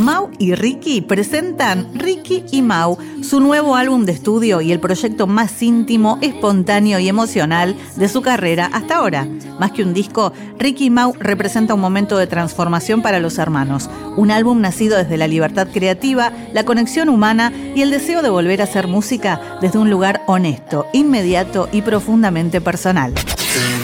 Mau y Ricky presentan Ricky y Mau, su nuevo álbum de estudio y el proyecto más íntimo, espontáneo y emocional de su carrera hasta ahora. Más que un disco, Ricky y Mau representa un momento de transformación para los hermanos. Un álbum nacido desde la libertad creativa, la conexión humana y el deseo de volver a hacer música desde un lugar honesto, inmediato y profundamente personal.